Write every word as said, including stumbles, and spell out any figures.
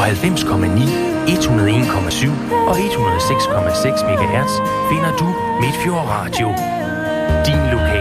halvfems komma ni, et hundrede og en komma syv og et hundrede og seks komma seks megahertz finder du Midtfjord Radio. Din lokale